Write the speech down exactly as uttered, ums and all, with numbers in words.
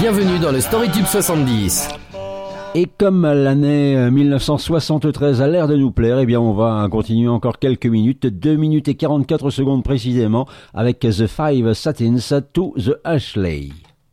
Bienvenue dans le Storytube soixante-dix. Et comme l'année mille neuf cent soixante-treize a l'air de nous plaire, eh bien on va continuer encore quelques minutes, deux minutes et quarante-quatre secondes précisément, avec The Five Satins to the Ashley.